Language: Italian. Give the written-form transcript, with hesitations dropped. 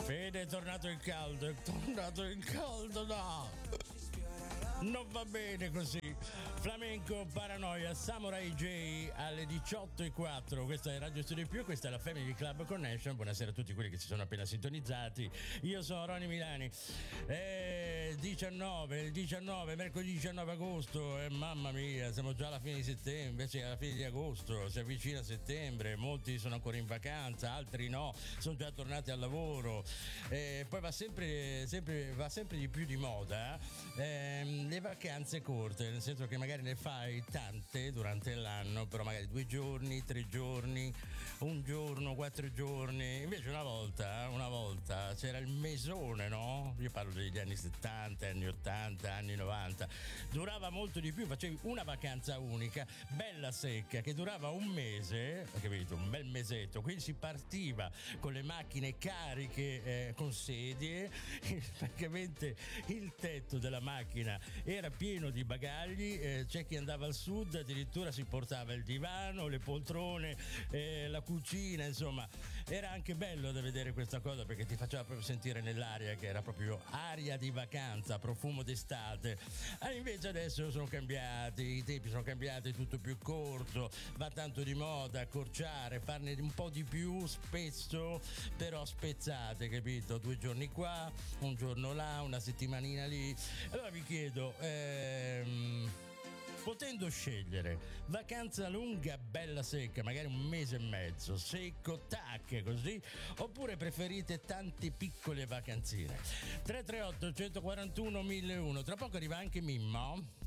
Fede è tornato in caldo, no! Non va bene così. Flamenco Paranoia, Samurai J alle 18:04. Questa è Radio Studio Più, questa è la Family Club Connection. Buonasera a tutti quelli che si sono appena sintonizzati. Io sono Ronny Milani. 19, mercoledì 19 agosto. Mamma mia, siamo già alla fine di settembre, cioè alla fine di agosto. Si avvicina settembre, molti sono ancora in vacanza, altri no, sono già tornati al lavoro. Poi va sempre di più di moda le vacanze corte, nel senso che magari ne fai tante durante l'anno, però magari 2 giorni, 3 giorni, 1 giorno, 4 giorni. Invece una volta c'era il mesone, no? Io parlo degli anni 70, anni 80, anni 90. Durava molto di più, facevi una vacanza unica, bella secca, che durava un mese, capito? Un bel mesetto. Quindi si partiva con le macchine cariche con sedie, praticamente il tetto della macchina era pieno di bagagli, c'è chi andava al sud, addirittura si portava il divano, le poltrone, la cucina, insomma era anche bello da vedere questa cosa, perché ti faceva proprio sentire nell'aria che era proprio aria di vacanza, profumo d'estate. Invece adesso sono cambiati, i tempi sono cambiati, è tutto più corto, va tanto di moda accorciare, farne un po' di più spesso, però spezzate, capito? 2 giorni qua, 1 giorno là, una settimanina lì. Allora vi chiedo, potendo scegliere vacanza lunga, bella secca, magari 1 mese e mezzo, secco, tac, così, oppure preferite tante piccole vacanzine? 338 141 1001. Tra poco arriva anche Mimmo.